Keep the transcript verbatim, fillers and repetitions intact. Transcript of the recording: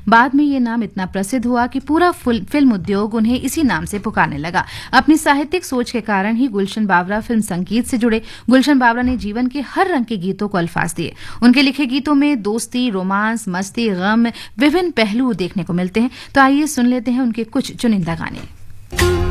बाद में ये नाम इतना प्रसिद्ध हुआ कि पूरा फिल्म उद्योग उन्हें इसी नाम से पुकारने लगा। अपनी साहित्यिक सोच के कारण ही गुलशन बावरा फिल्म संगीत से जुड़े। गुलशन बावरा ने जीवन के हर रंग के गीतों को अल्फाज दिए। उनके लिखे गीतों में दोस्ती, रोमांस, मस्ती, गम, विभिन्न पहलू देखने को मिलते हैं। तो आइए सुन लेते हैं उनके कुछ चुनिंदा गाने।